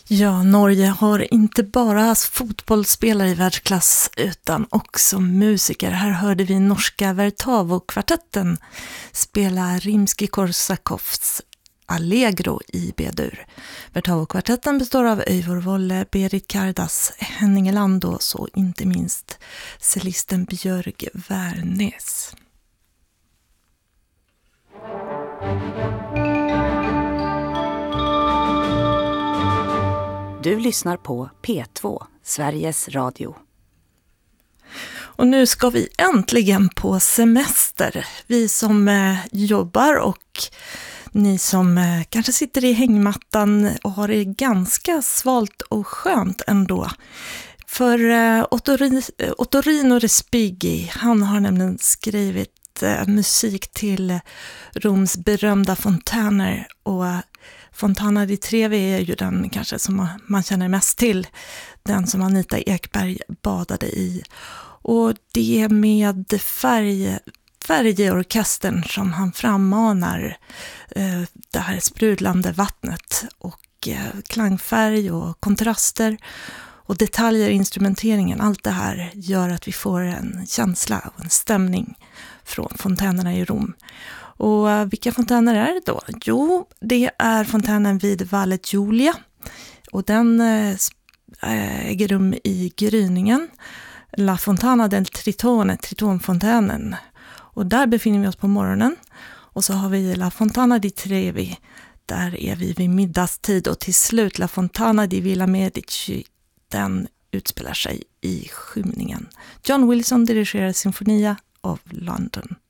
Ja, Norge har inte bara fotbollsspelare i världsklass utan också musiker. Här hörde vi norska Vertavo-kvartetten spela Rimsky-Korsakovs Allegro i B-dur. Vertavo-kvartetten består av Eivor Volle, Berit Kardas, Henning Elandås och inte minst cellisten Björg Wärnäs. Du lyssnar på P2, Sveriges Radio. Och nu ska vi äntligen på semester. Vi som jobbar och ni som kanske sitter i hängmattan och har det ganska svalt och skönt ändå. För Ottorino Respighi, han har nämligen skrivit musik till Roms berömda fontäner, och Fontana di Trevi är ju den kanske som man känner mest till, den som Anita Ekberg badade i. Och det med färgorkestern som han frammanar det här sprudlande vattnet och klangfärg och kontraster och detaljer i instrumenteringen. Allt det här gör att vi får en känsla och en stämning från fontänerna i Rom. Och vilka fontäner är det då? Jo, det är fontänen vid Valle Giulia, och den äger rum i gryningen La Fontana del Tritone, Tritonfontänen. Och där befinner vi oss på morgonen. Och så har vi La Fontana di Trevi, där är vi vid middagstid. Och till slut La Fontana di Villa Medici, den utspelar sig i skymningen. John Wilson dirigerar Sinfonia of London.